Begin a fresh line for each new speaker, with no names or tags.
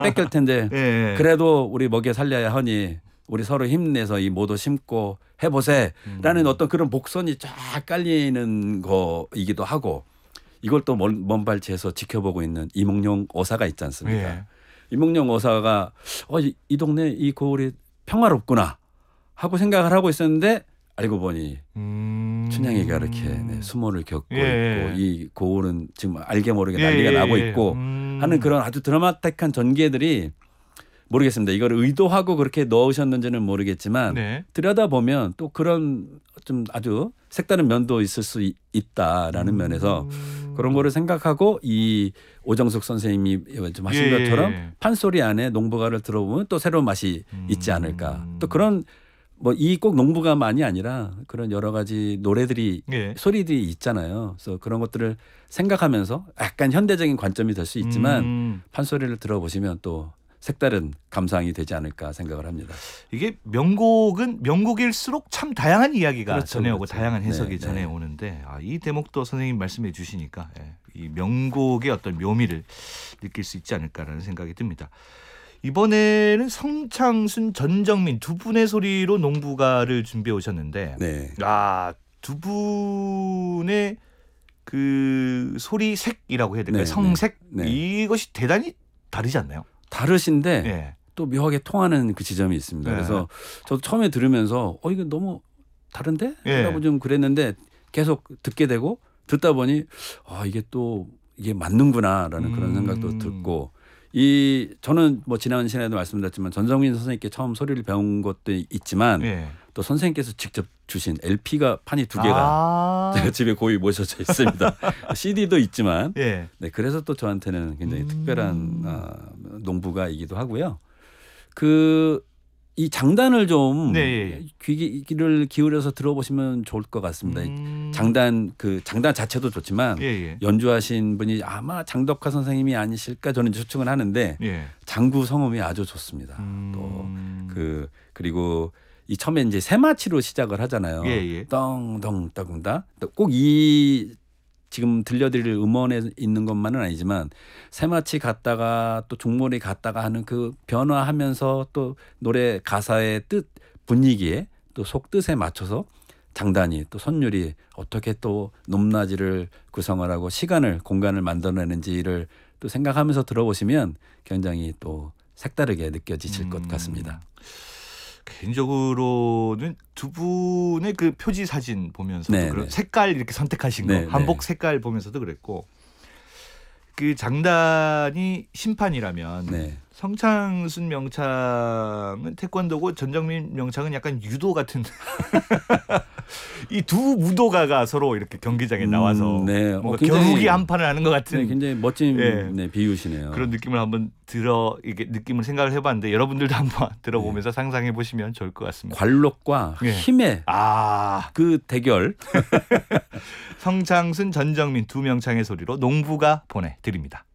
뺏길 텐데
예.
그래도 우리 먹여 살려야 하니 우리 서로 힘내서 이 모도 심고 해보세라는 어떤 그런 목선이 쫙 깔리는 거이기도 하고 이걸 또 먼 발치에서 지켜보고 있는 이몽룡 어사가 있지 않습니까?
예.
이몽룡 어사가 이 동네 이 고을이 평화롭구나 하고 생각을 하고 있었는데 알고 보니 춘향이가 이렇게 수모를 겪고
예.
있고 이 고을은 지금 알게 모르게 난리가 나고 있고 하는 그런 아주 드라마틱한 전개들이 모르겠습니다. 이걸 의도하고 그렇게 넣으셨는지는 모르겠지만
네.
들여다보면 또 그런 좀 아주 색다른 면도 있을 수 있다라는 면에서 그런 거를 생각하고 이 오정숙 선생님이 좀 하신 것처럼 판소리 안에 농부가를 들어보면 또 새로운 맛이 있지 않을까. 또 그런 뭐 이 꼭 농부가만이 아니라 그런 여러 가지 노래들이 소리들이 있잖아요. 그래서 그런 것들을 생각하면서 약간 현대적인 관점이 될 수 있지만 판소리를 들어보시면 또 색다른 감상이 되지 않을까 생각을 합니다.
이게 명곡은 명곡일수록 참 다양한 이야기가
그렇죠,
전해오고
그렇죠.
다양한 해석이
네,
전해오는데 이 대목도 선생님 말씀해 주시니까 이 명곡의 어떤 묘미를 느낄 수 있지 않을까라는 생각이 듭니다. 이번에는 성창순, 전정민 두 분의 소리로 농부가를 준비해 오셨는데 두 분의 그 소리 색이라고 해야 될까요? 성색 이것이 대단히 다르지 않나요?
다르신데 또 묘하게 통하는 그 지점이 있습니다. 그래서 저도 처음에 들으면서 이거 너무 다른데? 라고 좀 그랬는데 계속 듣게 되고 듣다 보니 이게 또 이게 맞는구나라는 그런 생각도 듣고 저는 뭐 지난 시간에도 말씀드렸지만 전정민 선생님께 처음 소리를 배운 것도 있지만 또 선생님께서 직접 주신 LP가 판이 2개가 제가 집에 고이 모셔져 있습니다. CD도 있지만 그래서 또 저한테는 굉장히 특별한 농부가이기도 하고요. 이 장단을 좀 귀를 기울여서 들어보시면 좋을 것 같습니다. 장단 자체도 좋지만 연주하신 분이 아마 장덕화 선생님이 아니실까 저는 추측은 하는데 장구 성음이 아주 좋습니다. 또 그리고 이 처음에 이제 새마치로 시작을 하잖아요. 떵떵떡다. 꼭 이 지금 들려드릴 음원에 있는 것만은 아니지만 새마치 갔다가 또 종몰이 갔다가 하는 그 변화하면서 또 노래 가사의 뜻 분위기에 또 속뜻에 맞춰서 장단이 또 선율이 어떻게 또 높낮이를 구성을 하고 시간을 공간을 만들어내는지를 또 생각하면서 들어보시면 굉장히 또 색다르게 느껴지실 것 같습니다.
개인적으로는 두 분의 그 표지 사진 보면서도 그런 색깔 이렇게 선택하신 거 한복 색깔 보면서도 그랬고 그 장단이 심판이라면 성창순 명창은 태권도고 전정민 명창은 약간 유도 같은 이 두 무도가가 서로 이렇게 경기장에 나와서 뭔가 겨루기 한 판을 하는 것 같은
굉장히 멋진 비유시네요.
그런 느낌을 한번 이게 느낌을 생각을 해봤는데 여러분들도 한번 들어보면서 상상해 보시면 좋을 것 같습니다.
관록과 힘의 그 대결.
성창순, 전정민 두 명창의 소리로 농부가 보내드립니다.